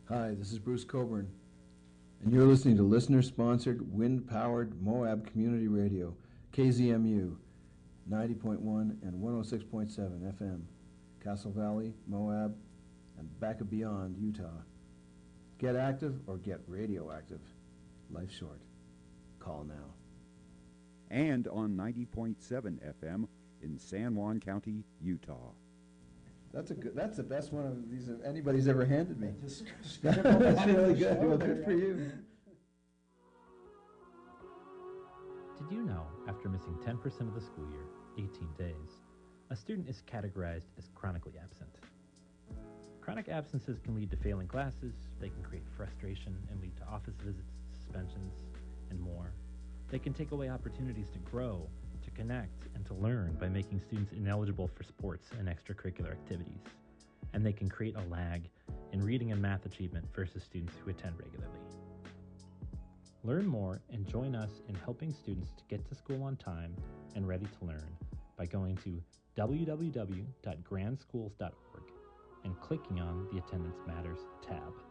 Hi, this is Bruce Coburn, and you're listening to listener-sponsored, wind-powered Moab Community Radio, KZMU, 90.1 and 106.7 FM, Castle Valley, Moab, and back and beyond Utah. Get active or get radioactive. Life's short. Call now. And on 90.7 FM in San Juan County, Utah. That's the best one of these anybody's ever handed me. That's really good. Well, good for you. Did you know, after missing 10% of the school year, 18 days, a student is categorized as chronically absent? Chronic absences can lead to failing classes, they can create frustration and lead to office visits, suspensions, and more. They can take away opportunities to grow, to connect, and to learn by making students ineligible for sports and extracurricular activities. And they can create a lag in reading and math achievement versus students who attend regularly. Learn more and join us in helping students to get to school on time and ready to learn by going to www.grandschools.org and clicking on the Attendance Matters tab.